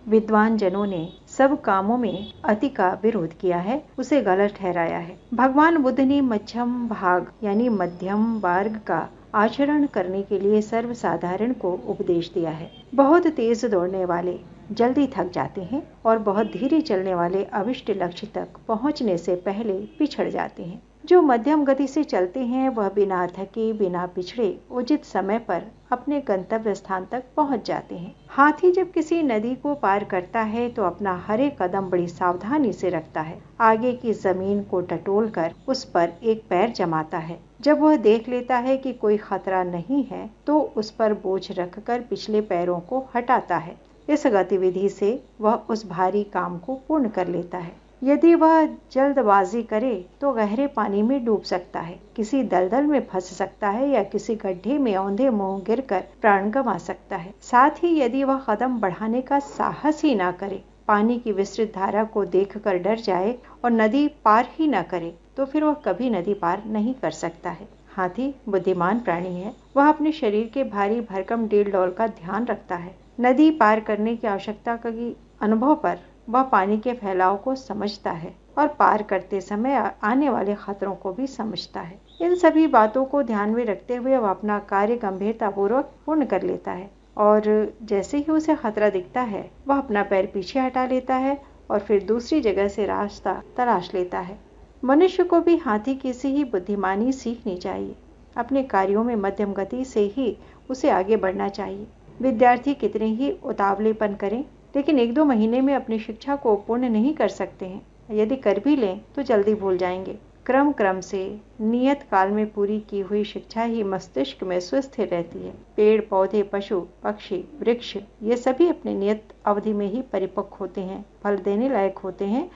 विद्वान जनों ने सब कामों में अति का विरोध किया है, उसे गलत ठहराया है। भगवान बुद्ध ने मध्यम भाग यानी मध्यम वर्ग का आचरण करने के लिए सर्वसाधारण को उपदेश दिया है। बहुत तेज दौड़ने वाले जल्दी थक जाते हैं और बहुत धीरे चलने वाले अभिष्ट लक्ष्य तक पहुंचने से पहले पिछड़ जाते हैं। जो मध्यम गति से चलते हैं वह बिना थके बिना पिछड़े उचित समय पर अपने गंतव्य स्थान तक पहुंच जाते हैं। हाथी जब किसी नदी को पार करता है तो अपना हर एक कदम बड़ी सावधानी से रखता है। आगे की जमीन को टटोल कर उस पर एक पैर जमाता है। जब वह देख लेता है कि कोई खतरा नहीं है तो उस पर बोझ रखकर पिछले पैरों को हटाता है। इस गतिविधि से वह उस भारी काम को पूर्ण कर लेता है। यदि वह जल्दबाजी करे तो गहरे पानी में डूब सकता है, किसी दलदल में फंस सकता है या किसी गड्ढे में औंधे मुंह गिरकर प्राण गंवा सकता है। साथ ही यदि वह कदम बढ़ाने का साहस ही ना करे, पानी की विस्तृत धारा को देखकर डर जाए और नदी पार ही ना करे तो फिर वह कभी नदी पार नहीं कर सकता है। हाथी बुद्धिमान प्राणी है। वह अपने शरीर के भारी भरकम डील डौल का ध्यान रखता है। नदी पार करने की आवश्यकता के अनुभव पर वह पानी के फैलाव को समझता है और पार करते समय आने वाले खतरों को भी समझता है। इन सभी बातों को ध्यान में रखते हुए वह अपना कार्य गंभीरतापूर्वक पूर्ण कर लेता है और जैसे ही उसे खतरा दिखता है वह अपना पैर पीछे हटा लेता है और फिर दूसरी जगह से रास्ता तलाश लेता है। मनुष्य को भी हाथी की सी ही बुद्धिमानी सीखनी चाहिए। अपने कार्यों में मध्यम गति से ही उसे आगे बढ़ना चाहिए। विद्यार्थी कितने ही उतावलेपन करें लेकिन 1-2 महीने में अपनी शिक्षा को पूर्ण नहीं कर सकते हैं। यदि कर भी लें तो जल्दी भूल जाएंगे। क्रम से नियत काल में पूरी की हुई शिक्षा ही मस्तिष्क में सुस्थिर रहती है। पेड़ पौधे पशु पक्षी वृक्ष ये सभी अपने नियत अवधि में ही परिपक्व होते हैं, फल देने लायक होते हैं